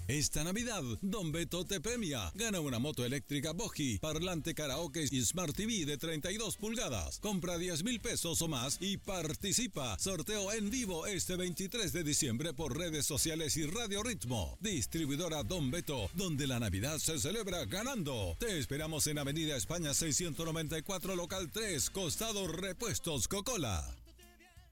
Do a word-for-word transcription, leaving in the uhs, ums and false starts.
Esta Navidad, Don Beto te premia. Gana una moto eléctrica Boji, parlante karaoke y Smart T V de treinta y dos pulgadas. Compra diez mil pesos o más y participa. Sorteo en vivo este veintitrés de diciembre por redes sociales y Radio Ritmo. Distribuidora Don Beto, donde la Navidad se celebra ganando. Te esperamos en Avenida España seiscientos noventa y cuatro, local tres, costado Repuestos Cocola.